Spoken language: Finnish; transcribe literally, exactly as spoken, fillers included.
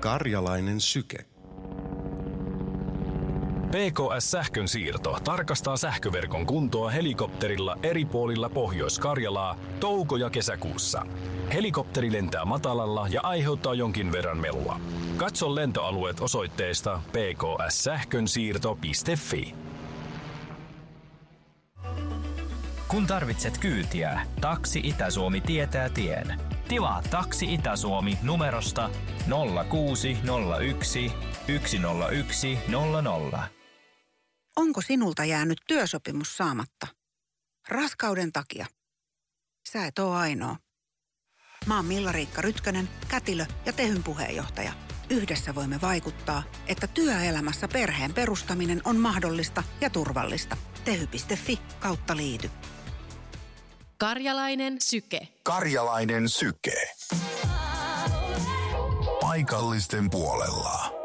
Karjalainen syke. P K S-sähkön siirto tarkastaa sähköverkon kuntoa helikopterilla eri puolilla Pohjois-Karjalaa touko- ja kesäkuussa. Helikopteri lentää matalalla ja aiheuttaa jonkin verran melua. Katso lentoalueet osoitteesta p k s sähkönsiirto piste f i. Kun tarvitset kyytiä, Taksi Itä-Suomi tietää tien. Tilaa Taksi Itä-Suomi numerosta nolla kuusi nolla yksi yksi nolla yksi nolla nolla. Onko sinulta jäänyt työsopimus saamatta? Raskauden takia. Sä et oo ainoa. Mä oon Milla-Riikka Rytkönen, kätilö ja Tehyn puheenjohtaja. Yhdessä voimme vaikuttaa, että työelämässä perheen perustaminen on mahdollista ja turvallista. tehy piste f i kautta liity. Karjalainen syke. Karjalainen syke. Paikallisten puolella.